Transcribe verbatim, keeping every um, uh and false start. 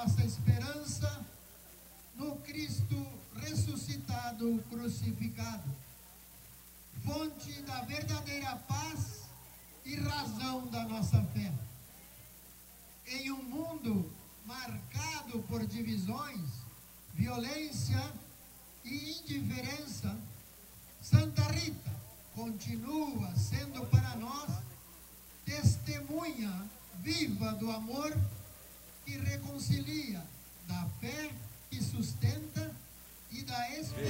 nossa esperança no Cristo ressuscitado, crucificado, fonte da verdadeira paz e razão da nossa fé. Em um mundo marcado por divisões, violência e indiferença, Santa Rita continua sendo para nós testemunha viva do amor que reconcilia, da fé que sustenta e da esperança